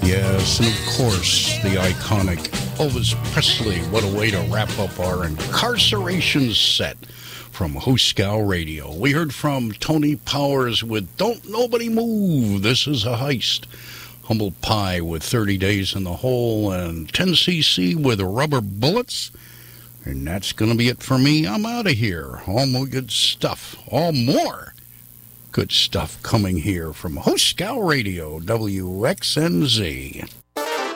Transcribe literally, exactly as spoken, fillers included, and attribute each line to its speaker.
Speaker 1: Yes, and of course, the iconic Elvis Presley. What a way to wrap up our incarceration set from Hooskow Radio. We heard from Tony Powers with Don't Nobody Move, This Is a Heist. Humble Pie with thirty days in the Hole, and ten C C with Rubber Bullets. And that's going to be it for me. I'm out of here. All more good stuff. All more good stuff coming here from Hooskow Radio, W X N Z.